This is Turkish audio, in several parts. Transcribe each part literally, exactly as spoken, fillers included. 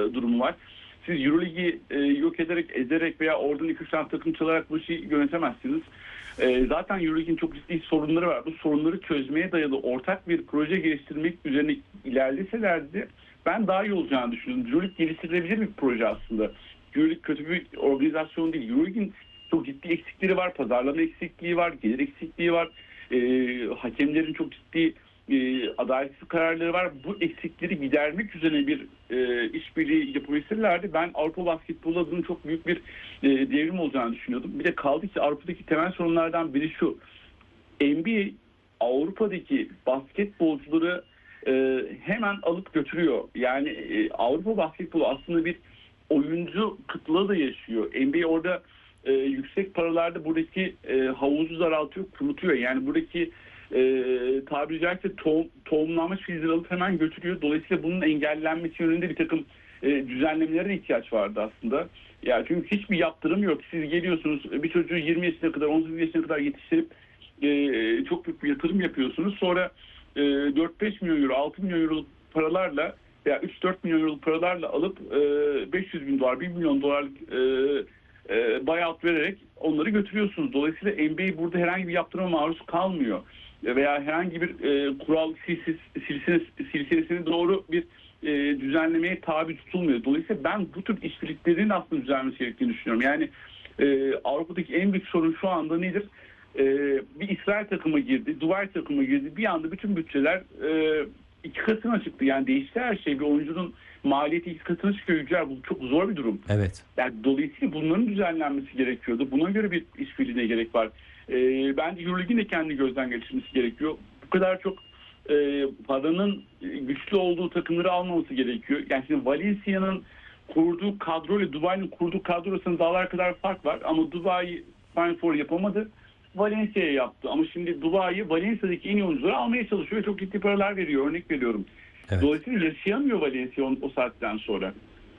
durumu var. Siz Euroligi e, yok ederek, ezerek veya oradan iki üç tane takım çalarak bu işi yönetemezsiniz. E, zaten Eurolig'in çok ciddi sorunları var. Bu sorunları çözmeye dayalı ortak bir proje geliştirmek üzerine ilerleselerdi ben daha iyi olacağını düşünüyorum. Eurolig geliştirilebilir bir proje aslında. Eurolig kötü bir organizasyon değil. Eurolig'in çok ciddi eksikleri var. Pazarlama eksikliği var, gelir eksikliği var. E, hakemlerin çok ciddi e, adaletsiz kararları var. Bu eksikleri gidermek üzerine bir e, işbirliği yapabilselerdi ben Avrupa basketbol adının çok büyük bir e, devrim olacağını düşünüyordum. Bir de kaldı ki Avrupa'daki temel sorunlardan biri şu. N B A Avrupa'daki basketbolcuları e, hemen alıp götürüyor. Yani e, Avrupa basketbolu aslında bir oyuncu kıtlığı da yaşıyor. N B A orada e, yüksek paralarda buradaki e, havuzu daraltıyor, kurutuyor. Yani buradaki e, tabiri caizse tohum, tohumlanmış filizleri alıp hemen götürüyor. Dolayısıyla bunun engellenmesi yönünde bir takım e, düzenlemelere ihtiyaç vardı aslında. Yani çünkü hiçbir yaptırım yok. Siz geliyorsunuz bir çocuğu yirmi yaşına kadar, on sekiz yaşına kadar yetiştirip e, çok büyük bir yatırım yapıyorsunuz. Sonra e, dört beş milyon euro, altı milyon euro paralarla veya üç dört milyon euro paralarla alıp e, beş yüz bin dolar, bir milyon dolarlık e, e, buyout vererek onları götürüyorsunuz. Dolayısıyla N B A burada herhangi bir yaptırıma maruz kalmıyor. Veya herhangi bir e, kural silsilesi, silsilesine doğru bir e, düzenlemeye tabi tutulmuyor. Dolayısıyla ben bu tür işbirliklerinin aslında düzenlenmesi gerektiğini düşünüyorum. Yani e, Avrupa'daki en büyük sorun şu anda nedir? E, bir İsrail takımı girdi, Dubai takımı girdi. Bir anda bütün bütçeler e, iki katına çıktı. Yani değişti her şey. Bir oyuncunun maliyeti iki katına çıkıyor. Yücel. Bu çok zor bir durum. Evet. Yani dolayısıyla bunların düzenlenmesi gerekiyordu. Buna göre bir işbirliğine gerek var. E, bence Eurolig'in de kendi gözden geçirmesi gerekiyor. Bu kadar çok e, paranın güçlü olduğu takımları almaması gerekiyor. Yani şimdi Valencia'nın kurduğu kadro ile Dubai'nin kurduğu kadro arasında dağlar kadar fark var. Ama Dubai Final Four yapamadı. Valencia'ya yaptı. Ama şimdi Dubai Valencia'daki en iyi oyuncuları almaya çalışıyor ve çok ciddi paralar veriyor. Örnek veriyorum. Evet. Dolayısıyla yaşayamıyor Valencia o, o saatten sonra.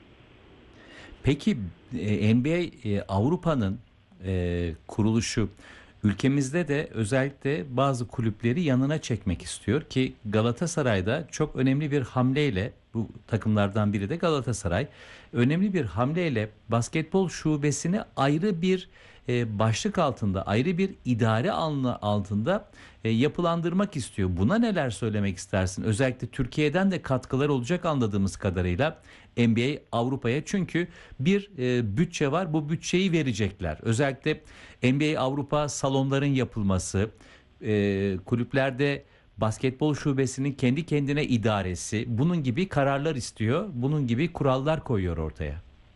Peki e, N B A e, Avrupa'nın e, kuruluşu ülkemizde de özellikle bazı kulüpleri yanına çekmek istiyor ki Galatasaray'da çok önemli bir hamleyle, bu takımlardan biri de Galatasaray, önemli bir hamleyle basketbol şubesini ayrı bir e, başlık altında, ayrı bir idare alanı altında e, yapılandırmak istiyor. Buna neler söylemek istersin? Özellikle Türkiye'den de katkılar olacak anladığımız kadarıyla N B A Avrupa'ya, çünkü bir e, bütçe var, bu bütçeyi verecekler. Özellikle N B A Avrupa salonların yapılması, e, kulüplerde basketbol şubesinin kendi kendine idaresi, bunun gibi kararlar istiyor, bunun gibi kurallar koyuyor ortaya.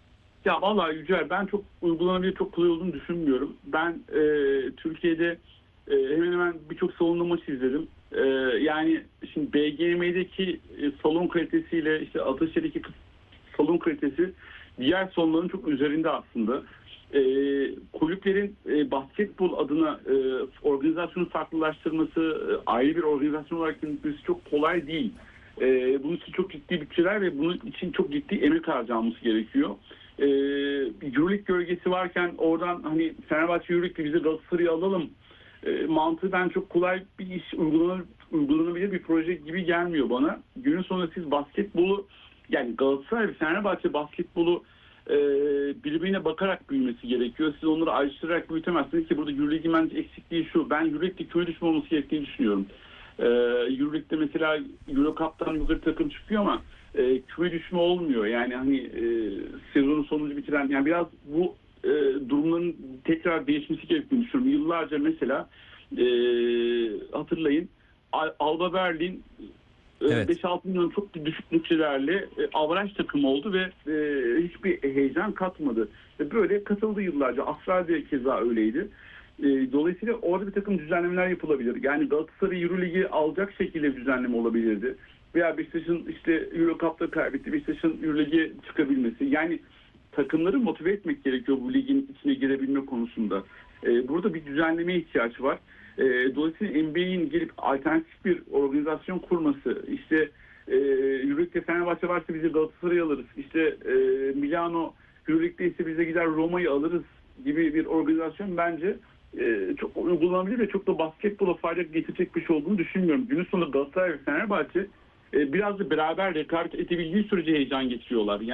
Ya vallahi Yücel, ben çok uygulanabilir, çok kolay olduğunu düşünmüyorum. Ben e, Türkiye'de e, hemen hemen birçok salonda maç izledim. E, yani şimdi B G M'deki e, salon kalitesiyle işte Ataşehir'deki salon kalitesi diğer salonların çok üzerinde aslında. E, kulüplerin e, basketbol adına e, organizasyonu farklılaştırması, e, ayrı bir organizasyon olarak yönetmesi çok kolay değil. E, bunun için çok ciddi bütçeler ve bunun için çok ciddi emek harcanması gerekiyor. E, Euroleague gölgesi varken oradan hani Fenerbahçe Euroleague'de bizi Galatasaray'ı alalım e, mantığı ben çok kolay bir iş, uygulanır, uygulanabilir bir proje gibi gelmiyor bana. Günün sonunda siz basketbolu, yani Galatasaray ve Fenerbahçe basketbolu e, birbirine bakarak büyümesi gerekiyor. Siz onları ayrıştırarak büyütemezsiniz ki burada Euroleague'in bence eksikliği şu. Ben Euroleague'de küme düşme olması gerektiğini düşünüyorum. E, Euroleague'de mesela Euro Cup'tan yukarı takım çıkıyor ama e, küme düşme olmuyor. Yani hani e, sezonun sonunu bitiren, yani biraz bu e, durumların tekrar değişmesi gerektiğini düşünüyorum. Yıllarca mesela e, hatırlayın Alba Berlin Evet. beş altı milyon çok düşük bütçelerle e, avaraj takım oldu ve e, hiçbir heyecan katmadı. Ve böyle katıldı yıllarca. Astral'de keza öyleydi. E, dolayısıyla orada bir takım düzenlemeler yapılabilir. Yani Galatasaray Euroligi alacak şekilde bir düzenleme olabilirdi. Veya Beşiktaş'ın işte Euro Cup'ta kaybetti, Beşiktaş'ın Euroleague'e çıkabilmesi. Yani takımları motive etmek gerekiyor bu ligin içine girebilme konusunda. E, burada bir düzenlemeye ihtiyaç var. E, dolayısıyla N B A'in gelip alternatif bir organizasyon kurması, işte e, Euroleague'de Fenerbahçe varsa bizi Galatasaray'ı alırız, işte e, Milano Euroleague'de ise bize gider Roma'yı alırız gibi bir organizasyon bence e, çok uygulanabilir ve çok da basketbola fayda getirecek bir şey olduğunu düşünmüyorum. Günün sonunda Galatasaray ve Fenerbahçe e, biraz da beraber rekabet edebildiği sürece heyecan getiriyorlar. Yani